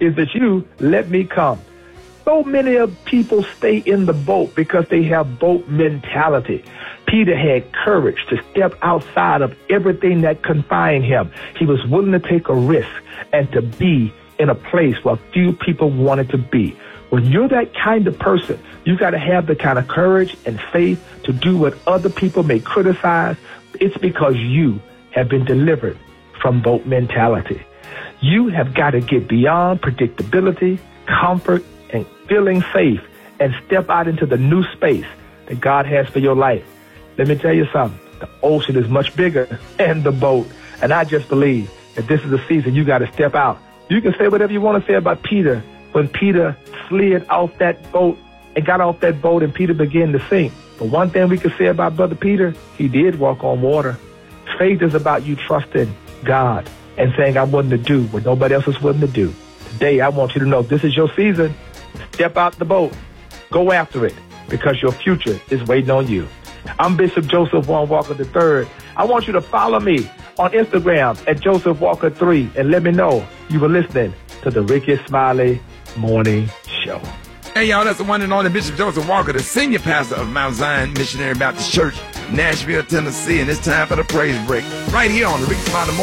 Is it you? Let me come. So many of people stay in the boat because they have boat mentality. Peter had courage to step outside of everything that confined him. He was willing to take a risk and to be in a place where few people wanted to be. When you're that kind of person, you got to have the kind of courage and faith to do what other people may criticize. It's because you have been delivered from boat mentality. You have got to get beyond predictability, comfort, and feeling safe and step out into the new space that God has for your life. Let me tell you something. The ocean is much bigger than the boat. And I just believe that this is the season you got to step out. You can say whatever you want to say about Peter. When Peter slid off that boat and got off that boat and Peter began to sink. But one thing we can say about Brother Peter, he did walk on water. Faith is about you trusting God and saying, I'm willing to do what nobody else is willing to do. Today, I want you to know this is your season. Step out the boat. Go after it because your future is waiting on you. I'm Bishop Joseph Warren Walker III. I want you to follow me on Instagram at Joseph Walker 3 and let me know you were listening to the Rickey Smiley Morning Show. Hey, y'all, that's the one and only Bishop Joseph Walker, the senior pastor of Mount Zion Missionary Baptist Church, Nashville, Tennessee, and it's time for the praise break right here on the Rickey Smiley Morning